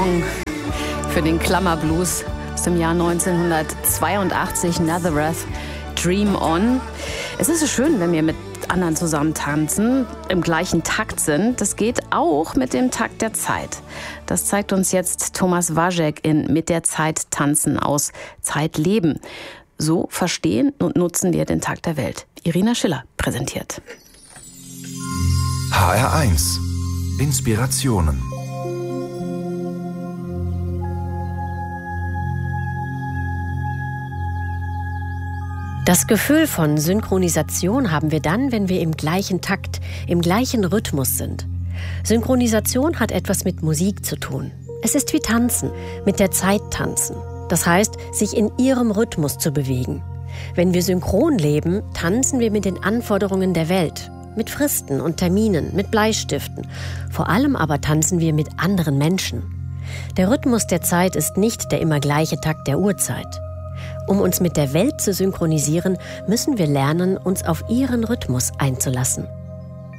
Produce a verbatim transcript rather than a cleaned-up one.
Für den Klammerblues aus dem Jahr neunzehnhundertzweiundachtzig, Nazareth, Dream On. Es ist so schön, wenn wir mit anderen zusammen tanzen, im gleichen Takt sind. Das geht auch mit dem Takt der Zeit. Das zeigt uns jetzt Thomas Waszek in Mit der Zeit tanzen aus Zeitleben. So verstehen und nutzen wir den Takt der Welt. Irina Schiller präsentiert. H R eins. Inspirationen. Das Gefühl von Synchronisation haben wir dann, wenn wir im gleichen Takt, im gleichen Rhythmus sind. Synchronisation hat etwas mit Musik zu tun. Es ist wie Tanzen, mit der Zeit tanzen. Das heißt, sich in ihrem Rhythmus zu bewegen. Wenn wir synchron leben, tanzen wir mit den Anforderungen der Welt. Mit Fristen und Terminen, mit Bleistiften. Vor allem aber tanzen wir mit anderen Menschen. Der Rhythmus der Zeit ist nicht der immer gleiche Takt der Uhrzeit. Um uns mit der Welt zu synchronisieren, müssen wir lernen, uns auf ihren Rhythmus einzulassen.